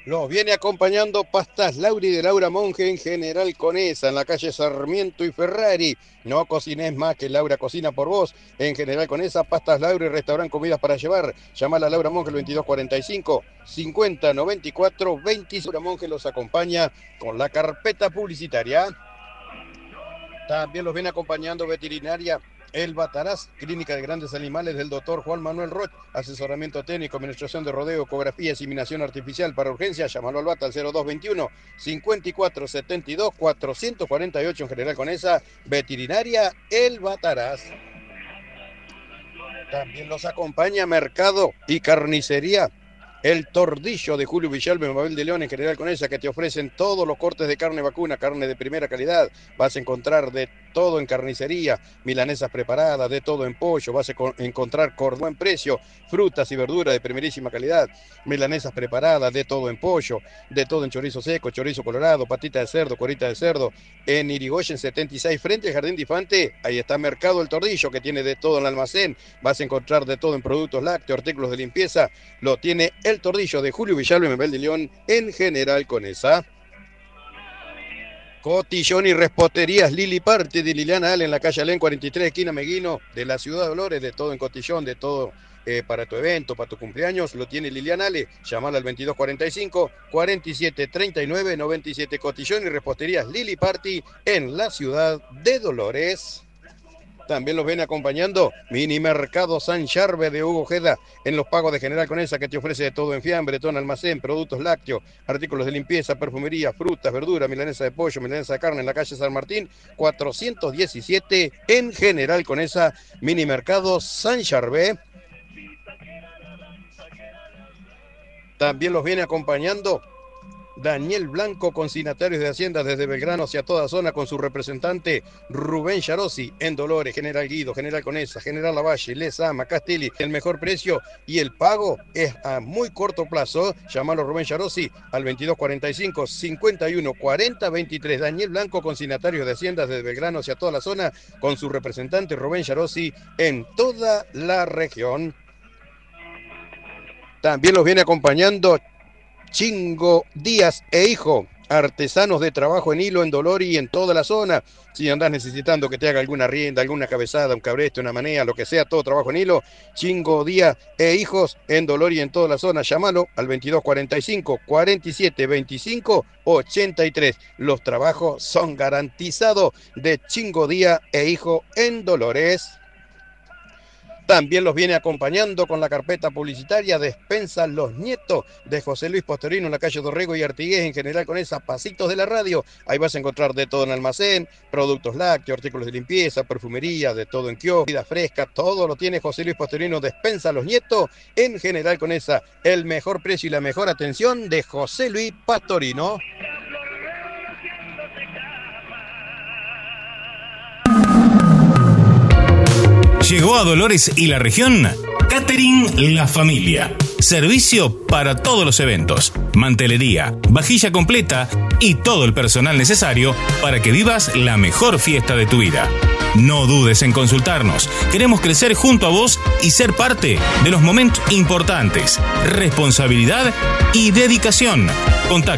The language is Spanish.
Los viene acompañando Pastas Lauri de Laura Monge en General Conesa, en la calle Sarmiento y Ferrari. No cocines más que Laura cocina por vos. En General Conesa, Pastas Lauri, restaurante comidas para llevar. Llamala a Laura Monge al 2245 50 94 20. Laura Monge los acompaña con la carpeta publicitaria. También los viene acompañando Veterinaria El Bataraz, Clínica de Grandes Animales del Dr. Juan Manuel Roch, asesoramiento técnico, administración de rodeo, ecografía, inseminación artificial para urgencia. Llámalo al Bata al 0221 54 72 448 en General Conesa. Veterinaria El Bataraz. También los acompaña Mercado y Carnicería El Tordillo de Julio Villalba en Mabel de León en General Conesa, que te ofrecen todos los cortes de carne vacuna, carne de primera calidad. Vas a encontrar de todo en carnicería, milanesas preparadas, de todo en pollo. Vas a encontrar con buen precio, frutas y verduras de primerísima calidad, milanesas preparadas, de todo en pollo, de todo en chorizo seco, chorizo colorado, patita de cerdo, corita de cerdo. En Irigoyen 76 frente al Jardín de Infante, ahí está Mercado El Tordillo, que tiene de todo en el almacén. Vas a encontrar de todo en productos lácteos, artículos de limpieza. Lo tiene El Tordillo de Julio Villalba en Mabel de León en General Conesa. Cotillón y Reposterías Lili Parte de Liliana Ale en la calle Alén 43, esquina Meguino, de la ciudad de Dolores. De todo en cotillón, de todo para tu evento, para tu cumpleaños, lo tiene Liliana Ale. Llamala al 2245 47 39 97. Cotillón y Reposterías Lili Party en la ciudad de Dolores. También los viene acompañando Mini Mercado San Charve de Hugo Ojeda en los pagos de General Conesa, que te ofrece de todo en fiambre, todo en almacén, productos lácteos, artículos de limpieza, perfumería, frutas, verduras, milanesa de pollo, milanesa de carne en la calle San Martín 417 en General Conesa. Mini Mercado San Charve. También los viene acompañando Daniel Blanco, consignatarios de Hacienda desde Belgrano hacia toda zona, con su representante Rubén Yarosi en Dolores, General Guido, General Conesa, General Lavalle, Lezama, Castelli. El mejor precio y el pago es a muy corto plazo. Llamalo a Rubén Yarosi al 2245 51 40 23. Daniel Blanco, consignatarios de Hacienda desde Belgrano hacia toda la zona, con su representante Rubén Yarosi en toda la región. También los viene acompañando Chingo Díaz e Hijo, artesanos de trabajo en hilo en Dolor y en toda la zona. Si andás necesitando que te haga alguna rienda, alguna cabezada, un cabreste, una manea, lo que sea, todo trabajo en hilo, Chingo Díaz e Hijos en Dolor y en toda la zona. Llámalo al 2245 47 25 83. Los trabajos son garantizados de Chingo Díaz e Hijo en Dolores. También los viene acompañando con la carpeta publicitaria Despensa Los Nietos de José Luis Postorino en la calle Dorrego y Artigués en General Conesa, pasitos de la radio. Ahí vas a encontrar de todo en almacén, productos lácteos, artículos de limpieza, perfumería, de todo en kiosco, vida fresca, todo lo tiene José Luis Postorino. Despensa Los Nietos en General Conesa. El mejor precio y la mejor atención de José Luis Pastorino. Llegó a Dolores y la región Catering La Familia. Servicio para todos los eventos, mantelería, vajilla completa y todo el personal necesario para que vivas la mejor fiesta de tu vida. No dudes en consultarnos. Queremos crecer junto a vos y ser parte de los momentos importantes. Responsabilidad y dedicación. Contacto